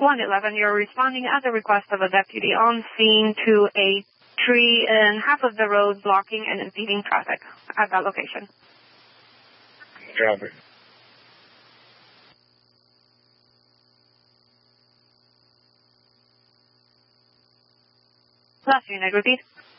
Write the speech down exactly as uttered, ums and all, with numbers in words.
one eleven, you're responding at the request of a deputy on scene to a tree in half of the road blocking and impeding traffic at that location. Copy. Last unit, repeat.